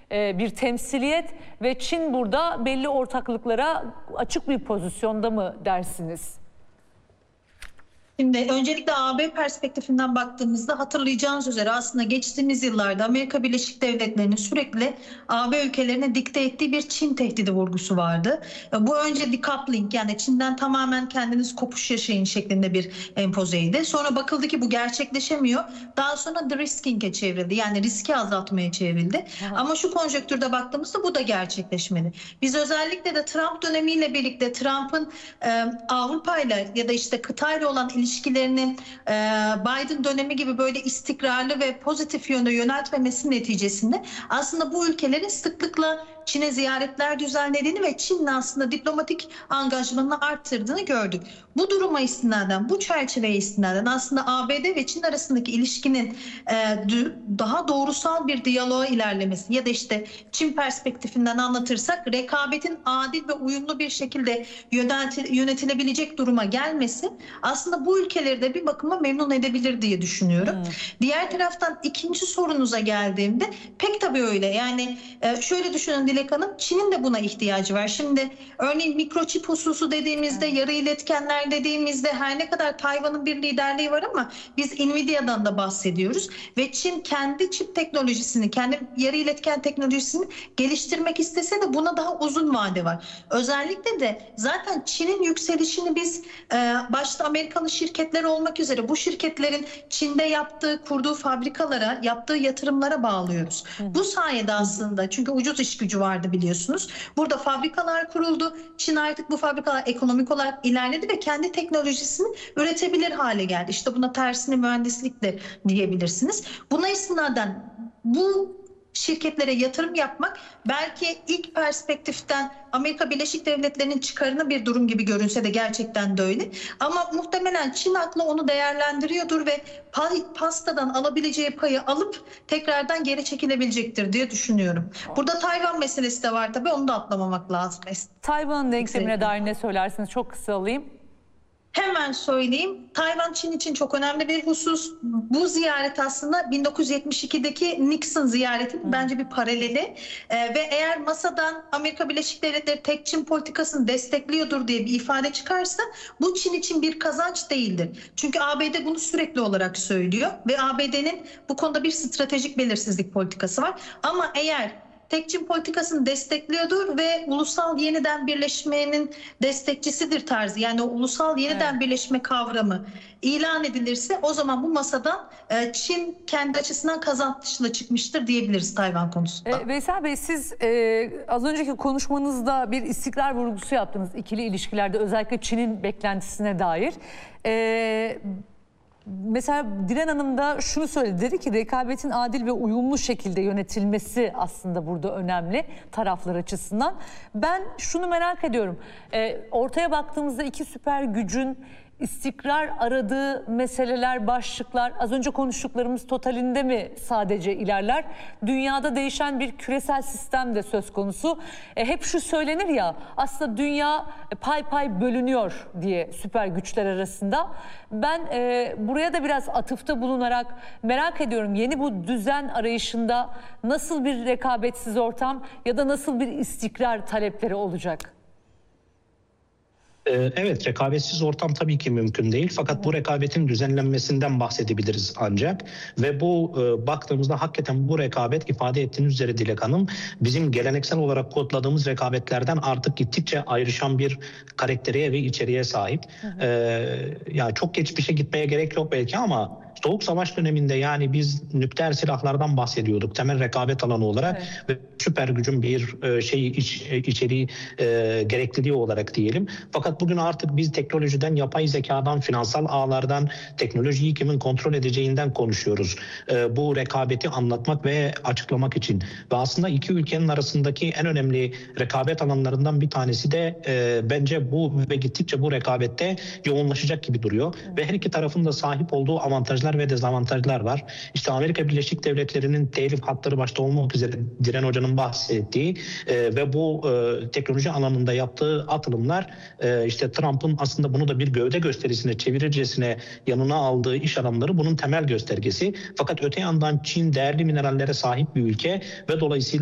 bir temsiliyet ve Çin burada belli ortaklıklara açık bir pozisyonda mı dersiniz? Şimdi öncelikle AB perspektifinden baktığımızda hatırlayacağınız üzere aslında geçtiğimiz yıllarda Amerika Birleşik Devletleri'nin sürekli AB ülkelerine dikte ettiği bir Çin tehdidi vurgusu vardı. Bu önce decoupling, yani Çin'den tamamen kendiniz kopuş yaşayın şeklinde bir empozeydi. Sonra bakıldı ki bu gerçekleşemiyor. Daha sonra de-risking'e çevrildi, yani riski azaltmaya çevrildi. Ama şu konjonktürde baktığımızda bu da gerçekleşmedi. Biz özellikle de Trump dönemiyle birlikte Trump'ın Avrupa'yla ya da işte kıtayla olan ilişkilerini Biden dönemi gibi böyle istikrarlı ve pozitif yöne yöneltmemesi neticesinde aslında bu ülkelerin sıklıkla Çin'e ziyaretler düzenlediğini ve Çin'le aslında diplomatik angajmanını arttırdığını gördük. Bu duruma istinaden, bu çerçeveye istinaden aslında ABD ve Çin arasındaki ilişkinin daha doğrusal bir diyaloğa ilerlemesi ya da işte Çin perspektifinden anlatırsak rekabetin adil ve uyumlu bir şekilde yönetilebilecek duruma gelmesi aslında bu ülkeleri de bir bakıma memnun edebilir diye düşünüyorum. Diğer taraftan ikinci sorunuza geldiğimde pek tabii öyle. Yani şöyle düşünün Dilek Hanım, Çin'in de buna ihtiyacı var. Şimdi örneğin mikroçip hususu dediğimizde, yarı iletkenler dediğimizde her ne kadar Tayvan'ın bir liderliği var ama biz Nvidia'dan da bahsediyoruz. Ve Çin kendi çip teknolojisini, kendi yarı iletken teknolojisini geliştirmek istese de buna daha uzun vade var. Özellikle de zaten Çin'in yükselişini biz başta Amerikalı şirketler olmak üzere bu şirketlerin Çin'de kurduğu fabrikalara, yaptığı yatırımlara bağlıyoruz. Bu sayede aslında, çünkü ucuz iş gücü vardı biliyorsunuz. Burada fabrikalar kuruldu. Çin artık bu fabrikalar ekonomik olarak ilerledi ve kendi teknolojisini üretebilir hale geldi. İşte buna tersine mühendislik de diyebilirsiniz. Buna istinaden bu şirketlere yatırım yapmak belki ilk perspektiften Amerika Birleşik Devletleri'nin çıkarına bir durum gibi görünse de gerçekten de öyle. Ama muhtemelen Çin aklı onu değerlendiriyordur ve pastadan alabileceği payı alıp tekrardan geri çekilebilecektir diye düşünüyorum. Burada Tayvan meselesi de var tabii, onu da atlamamak lazım. Tayvan'ın denklemine dair ne söylersiniz? Çok kısa alayım. Hemen söyleyeyim. Tayvan Çin için çok önemli bir husus. Bu ziyaret aslında 1972'deki Nixon ziyaretinin bence bir paraleli. Ve eğer masadan Amerika Birleşik Devletleri tek Çin politikasını destekliyordur diye bir ifade çıkarsa bu Çin için bir kazanç değildir. Çünkü ABD bunu sürekli olarak söylüyor ve ABD'nin bu konuda bir stratejik belirsizlik politikası var. Ama eğer tek Çin politikasını destekliyordur ve ulusal yeniden birleşmenin destekçisidir tarzı, yani o ulusal yeniden birleşme kavramı ilan edilirse o zaman bu masadan Çin kendi açısından kazançlı çıkmıştır diyebiliriz Tayvan konusunda. Veysel Bey, siz az önceki konuşmanızda bir istikrar vurgusu yaptınız ikili ilişkilerde, özellikle Çin'in beklentisine dair. Mesela Dilan Hanım da şunu söyledi, dedi ki rekabetin adil ve uyumlu şekilde yönetilmesi aslında burada önemli taraflar açısından. Ben şunu merak ediyorum, ortaya baktığımızda iki süper gücün istikrar aradığı meseleler, başlıklar az önce konuştuklarımız totalinde mi sadece ilerler? Dünyada değişen bir küresel sistem de söz konusu. Hep şu söylenir ya, aslında dünya pay pay bölünüyor diye süper güçler arasında. Ben buraya da biraz atıfta bulunarak merak ediyorum, yeni bu düzen arayışında nasıl bir rekabetsiz ortam ya da nasıl bir istikrar talepleri olacak? Evet, rekabetsiz ortam tabii ki mümkün değil. Fakat bu rekabetin düzenlenmesinden bahsedebiliriz ancak. Ve bu baktığımızda hakikaten bu rekabet, ifade ettiğiniz üzere Dilek Hanım, bizim geleneksel olarak kodladığımız rekabetlerden artık gittikçe ayrışan bir karaktere ve içeriğe sahip. Yani çok geçmişe gitmeye gerek yok belki ama Soğuk Savaş döneminde, yani biz nükleer silahlardan bahsediyorduk temel rekabet alanı olarak ve süper gücün bir içeriği gerekliliği olarak diyelim. Fakat bugün artık biz teknolojiden, yapay zekadan, finansal ağlardan, teknolojiyi kimin kontrol edeceğinden konuşuyoruz. Bu rekabeti anlatmak ve açıklamak için. Ve aslında iki ülkenin arasındaki en önemli rekabet alanlarından bir tanesi de bence bu ve gittikçe bu rekabette yoğunlaşacak gibi duruyor. Ve her iki tarafın da sahip olduğu avantajlar ve dezavantajlar var. İşte Amerika Birleşik Devletleri'nin telif hatları başta olmak üzere Diren Hoca'nın bahsettiği ve bu teknoloji alanında yaptığı atılımlar, işte Trump'ın aslında bunu da bir gövde gösterisine çevirircesine yanına aldığı iş adamları bunun temel göstergesi. Fakat öte yandan Çin değerli minerallere sahip bir ülke ve dolayısıyla